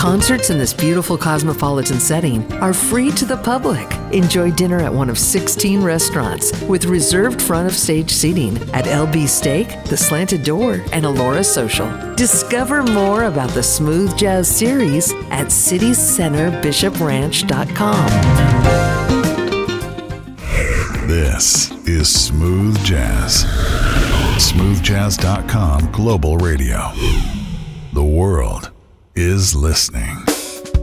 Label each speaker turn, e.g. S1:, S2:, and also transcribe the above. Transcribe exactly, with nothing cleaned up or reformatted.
S1: Concerts in this beautiful cosmopolitan setting are free to the public. Enjoy dinner at one of sixteen restaurants with reserved front-of-stage seating at L B Steak, The Slanted Door, and Alora Social. Discover more about the Smooth Jazz series at city center bishop ranch dot com.
S2: This is Smooth Jazz. smooth jazz dot com Global Radio. The world is listening.